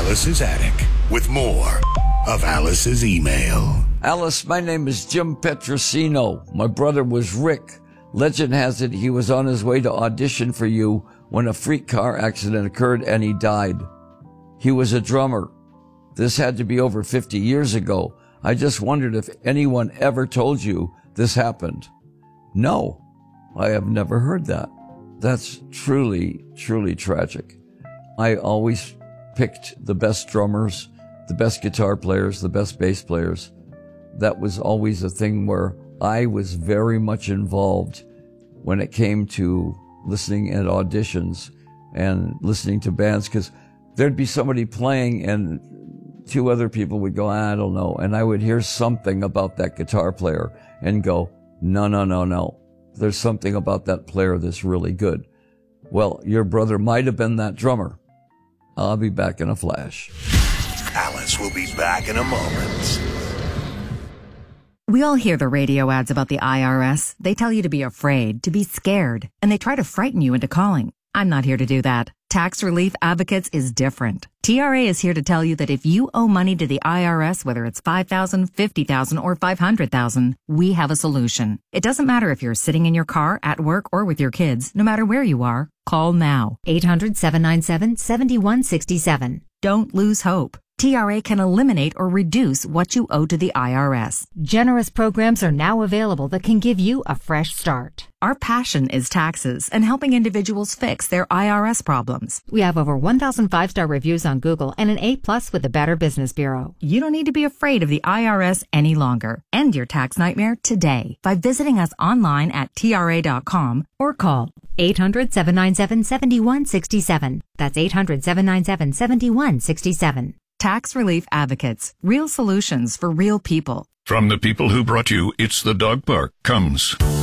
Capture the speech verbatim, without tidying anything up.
Alice's Attic with more of Alice's email. Alice, my name is Jim Petrosino. My brother was Rick. Legend has it he was on his way to audition for you when a freak car accident occurred and he died. He was a drummer. This had to be over fifty years ago. I just wondered if anyone ever told you this happened. No, I have never heard that. That's truly, truly tragic. I always picked the best drummers, the best guitar players, the best bass players. That was always a thing where I was very much involved when it came to listening at auditions and listening to bands, because there'd be somebody playing and two other people would go, I don't know. And I would hear something about that guitar player and go, no, no, no, no. There's something about that player that's really good. Well, your brother might have been that drummer. I'll be back in a flash. Alice will be back in a moment. We all hear the radio ads about the I R S. They tell you to be afraid, to be scared, and they try to frighten you into calling. I'm not here to do that. Tax Relief Advocates is different. T R A is here to tell you that if you owe money to the I R S, whether it's five thousand dollars, fifty thousand dollars, or five hundred thousand dollars, we have a solution. It doesn't matter if you're sitting in your car, at work, or with your kids. No matter where you are, call now. eight hundred, seven nine seven, seven one six seven. Don't lose hope. T R A can eliminate or reduce what you owe to the I R S. Generous programs are now available that can give you a fresh start. Our passion is taxes and helping individuals fix their I R S problems. We have over one thousand five-star reviews on Google and an A plus with the Better Business Bureau. You don't need to be afraid of the I R S any longer. End your tax nightmare today by visiting us online at T R A dot com or call eight hundred, seven nine seven, seven one six seven. That's eight hundred, seven nine seven, seven one six seven. Tax Relief Advocates. Real solutions for real people. From the people who brought you It's the Dog Park comes